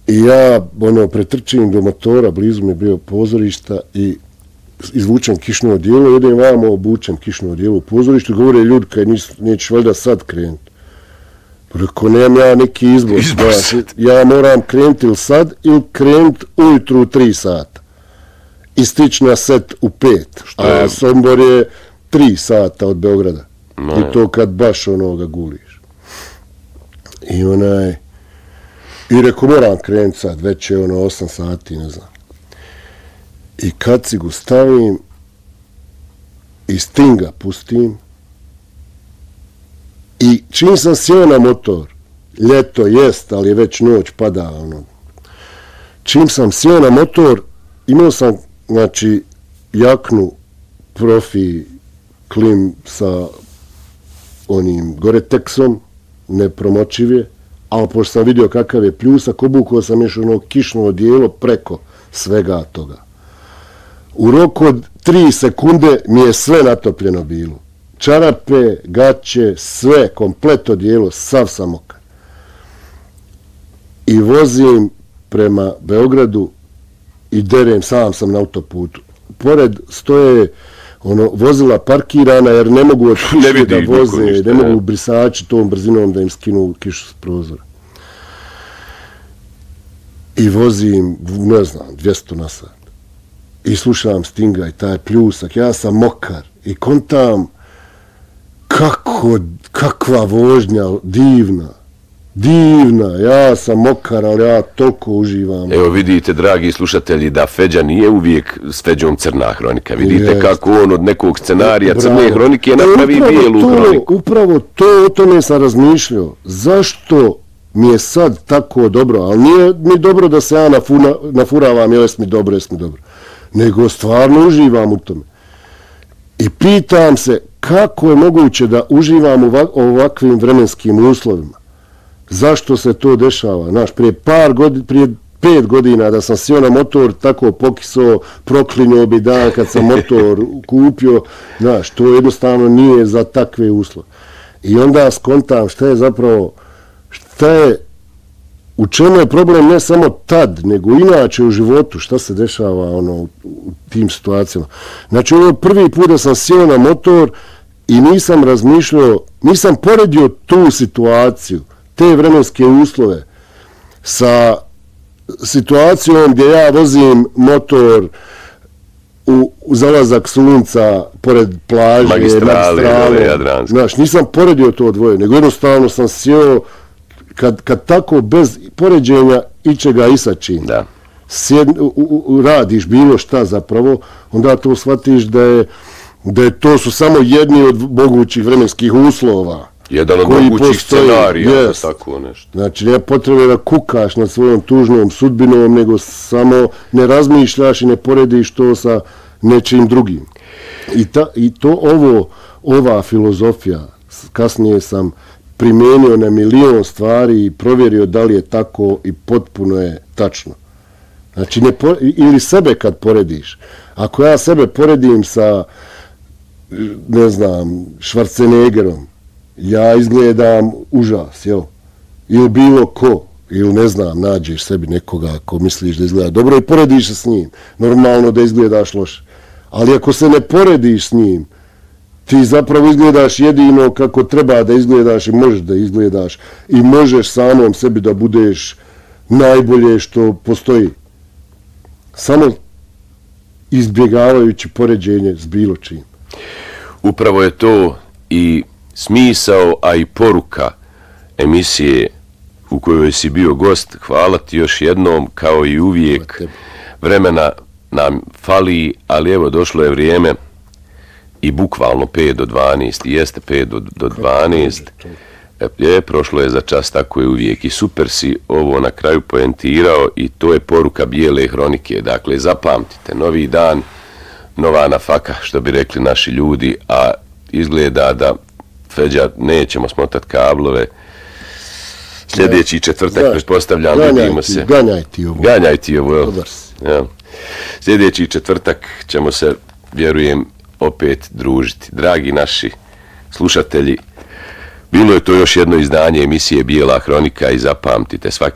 I ja pretrčim do motora, blizu mi je bio pozorišta i izvučem kišno odijelo, idem vamo, obučem kišno odijelo u pozorištu, govore ljudi kaj nećeš valjda sad krenuti. Rekao, nemam ja neki izbor. Ja moram krenuti ili sad ili krenuti ujutru u 3 sata. I stići na set u 5. A Sombor je 3 sata od Beograda. I to kad baš ga guliš. I rekao, moram krenuti sad, već je 8 sati, ne znam. I kacigu stavim i Stinga pustim i čim sam sjeo na motor, ljeto jest, ali je već noć pada, čim sam sjeo na motor, imao sam, znači, jaknu profi klim sa onim Gore-Texom, nepromočiv je, ali pošto sam vidio kakav je pljusak, obukao sam još kišno odijelo preko svega toga. U roku od 3 sekunde mi je sve natopljeno bilo. Čarape, gaće, sve, komplet odijelo, sav sam mokar. I vozim prema Beogradu i derem, sam sam na autoputu. Pored stoje vozila parkirana jer ne mogu od kiše da voze, ne mogu brisači tom brzinom da im skinu kišu s prozora. I vozim, ne znam, 200 na sat. I slušam Stinga i taj pljusak, ja sam mokar i kontam kakva vožnja, divna, ja sam mokar, ali ja toliko uživam. Evo vidite, dragi slušatelji, da Feđa nije uvijek s Feđom crna hronika. Vidite kako on od nekog scenarija crne hronike napravi bijelu hroniku. Upravo to, o tome sam razmišljao. Zašto mi je sad tako dobro, ali nije mi dobro da se ja nafuravam, jes mi dobro. Nego stvarno uživam u tome. I pitam se kako je moguće da uživam u ovakvim vremenskim uslovima. Zašto se to dešava? Znaš, prije 5 godina da sam sjeo na motor, tako pokisao, proklinio bi dan kad sam motor kupio. Znaš, to jednostavno nije za takve uslove. I onda skontam u čemu je problem ne samo tad, nego inače u životu, šta se dešava u tim situacijama. Znači, ovo je prvi put da sam sjeo na motor i nisam razmišljao, nisam poredio tu situaciju, te vremenske uslove sa situacijom gdje ja vozim motor u zalazak sunca pored plaže, magistrale. Znaš, nisam poredio to dvoje, nego jednostavno sam sjeo kad tako bez poređenja ičega i sa čim radiš bilo šta zapravo, onda to shvatiš da to su samo jedni od mogućih vremenskih uslova. Jedan od mogućih scenarija, tako nešto. Znači, nema potrebe da kukaš nad svojom tužnom sudbinom, nego samo ne razmišljaš i ne porediš to sa nečim drugim. I ova filozofija, kasnije sam primenio na milion stvari i provjerio da li je tako i potpuno je tačno. Znači, ili sebe kad porediš. Ako ja sebe poredim sa, ne znam, Schwarzeneggerom, ja izgledam užas, jel? Ili bilo ko, ili ne znam, nađeš sebi nekoga ko misliš da izgleda dobro i porediš se s njim. Normalno da izgledaš loše. Ali ako se ne porediš s njim, ti zapravo izgledaš jedino kako treba da izgledaš i možeš da izgledaš i možeš samom sebi da budeš najbolje što postoji. Samo izbjegavajući poređenje s bilo čim. Upravo je to i smisao, a i poruka emisije u kojoj si bio gost. Hvala ti još jednom, kao i uvijek. Vremena nam fali, ali evo došlo je vrijeme i bukvalno 5 do 12, i jeste 5 do 12. Prošlo je za čas, tako je uvijek. I super si ovo na kraju poentirao i to je poruka bijele hronike. Dakle, zapamtite, novi dan, nova nafaka, što bi rekli naši ljudi, a izgleda da Feđa nećemo smotati kablove. Sljedeći četvrtak, pretpostavljam, vidimo se. Ganjaj ti ovo. Sljedeći četvrtak ćemo se, vjerujem, opet družiti. Dragi naši slušatelji, bilo je to još jedno izdanje emisije Bijela hronika i zapamtite, svaki